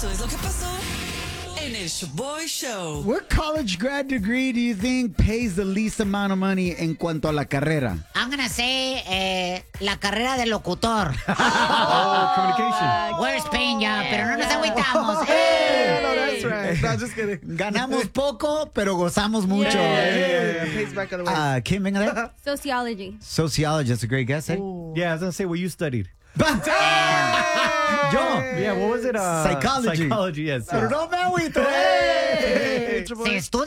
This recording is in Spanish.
Esto es lo que pasó en el Shaboy Show. What college grad degree do you think pays the least amount of money en cuanto a la carrera? I'm gonna say la carrera de locutor. Communication. We're Spain ya, pero no nos agüitamos. No, that's right. No, just kidding. Ganamos poco, pero gozamos mucho. Pays back other way. ¿Quién venga de? Sociology. Sociology, that's a great guess, eh? Yeah, I was gonna say what you studied. Yo. Yeah, what was it? Psychology. Psychology, yes. Pero no me agüito. Se estudia